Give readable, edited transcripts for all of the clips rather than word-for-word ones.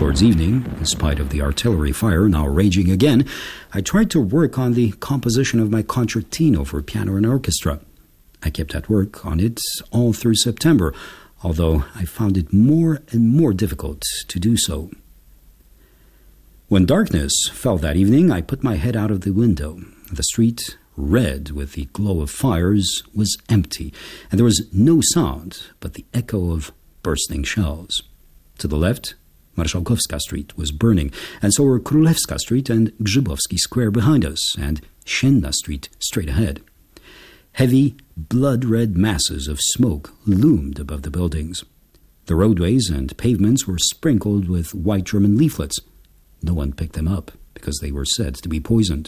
Towards evening, in spite of the artillery fire now raging again, I tried to work on the composition of my concertino for piano and orchestra. I kept at work on it all through September, although I found it more and more difficult to do so. When darkness fell that evening, I put my head out of the window. The street, red with the glow of fires, was empty, and there was no sound but the echo of bursting shells. To the left, Marszałkowska Street was burning, and so were Królewska Street and Grzybowski Square behind us, and Sienna Street straight ahead. Heavy, blood-red masses of smoke loomed above the buildings. The roadways and pavements were sprinkled with white German leaflets. No one picked them up, because they were said to be poisoned.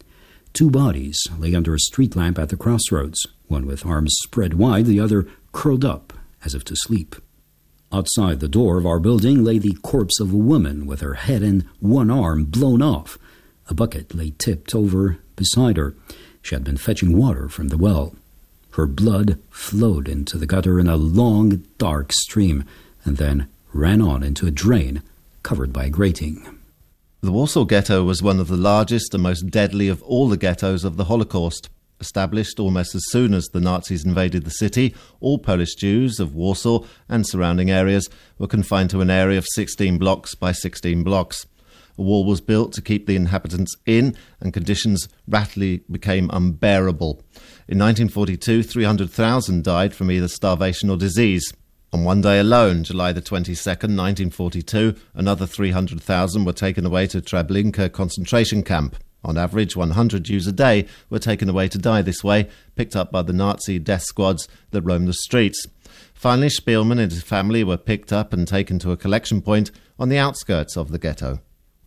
2 bodies lay under a street lamp at the crossroads, one with arms spread wide, the other curled up, as if to sleep. Outside the door of our building lay the corpse of a woman with her head and one arm blown off. A bucket lay tipped over beside her. She had been fetching water from the well. Her blood flowed into the gutter in a long, dark stream, and then ran on into a drain covered by a grating. The Warsaw Ghetto was one of the largest and most deadly of all the ghettos of the Holocaust. Established almost as soon as the Nazis invaded the city, all Polish Jews of Warsaw and surrounding areas were confined to an area of 16 blocks by 16 blocks. A wall was built to keep the inhabitants in, and conditions rapidly became unbearable. In 1942, 300,000 died from either starvation or disease. On one day alone, July the 22nd, 1942, another 300,000 were taken away to Treblinka concentration camp. On average, 100 Jews a day were taken away to die this way, picked up by the Nazi death squads that roamed the streets. Finally, Spielmann and his family were picked up and taken to a collection point on the outskirts of the ghetto.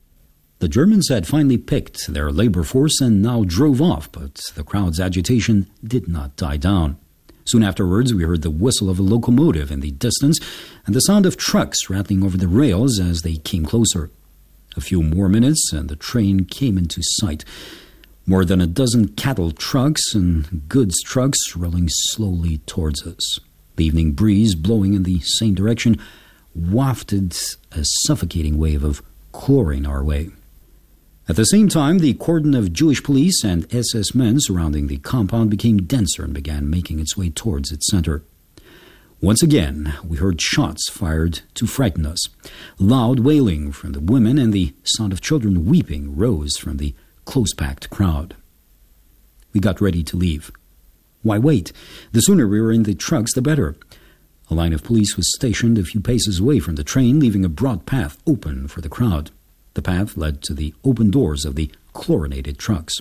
The Germans had finally picked their labor force and now drove off, but the crowd's agitation did not die down. Soon afterwards, we heard the whistle of a locomotive in the distance and the sound of trucks rattling over the rails as they came closer. A few more minutes and the train came into sight. More than a dozen cattle trucks and goods trucks rolling slowly towards us. The evening breeze, blowing in the same direction, wafted a suffocating wave of chlorine our way. At the same time, the cordon of Jewish police and SS men surrounding the compound became denser and began making its way towards its center. Once again, we heard shots fired to frighten us. Loud wailing from the women and the sound of children weeping rose from the close-packed crowd. We got ready to leave. Why wait? The sooner we were in the trucks, the better. A line of police was stationed a few paces away from the train, leaving a broad path open for the crowd. The path led to the open doors of the chlorinated trucks.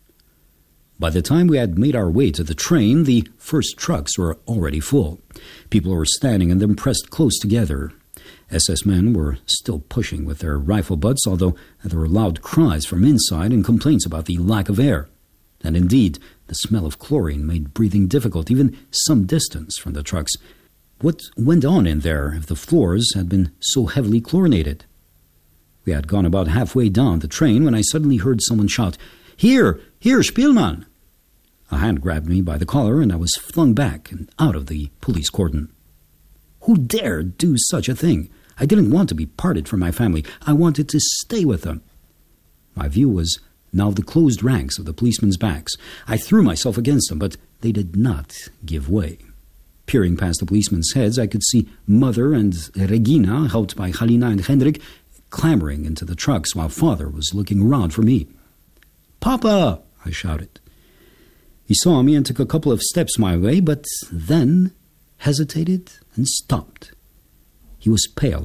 By the time we had made our way to the train, the first trucks were already full. People were standing in them pressed close together. SS men were still pushing with their rifle butts, although there were loud cries from inside and complaints about the lack of air. And indeed, the smell of chlorine made breathing difficult, even some distance from the trucks. What went on in there if the floors had been so heavily chlorinated? We had gone about halfway down the train when I suddenly heard someone shout, "Here! Here, Spielmann!" A hand grabbed me by the collar, and I was flung back and out of the police cordon. Who dared do such a thing? I didn't want to be parted from my family. I wanted to stay with them. My view was now the closed ranks of the policemen's backs. I threw myself against them, but they did not give way. Peering past the policemen's heads, I could see Mother and Regina, helped by Halina and Hendrik, clambering into the trucks while Father was looking around for me. "Papa!" I shouted. He saw me and took a couple of steps my way, but then hesitated and stopped. He was pale